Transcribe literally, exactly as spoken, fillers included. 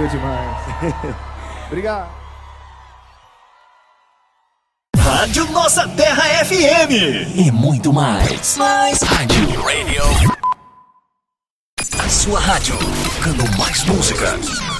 Valeu demais. Obrigado. Rádio Nossa Terra F M. E muito mais. Mais rádio. Radio. A sua rádio. Tocando mais música.